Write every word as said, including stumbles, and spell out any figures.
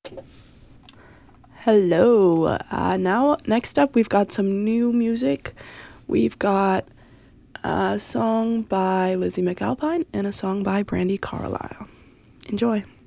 Hello. Uh, now, next up, we've got some new music. We've got a song by Lizzie McAlpine and a song by Brandi Carlile. Enjoy.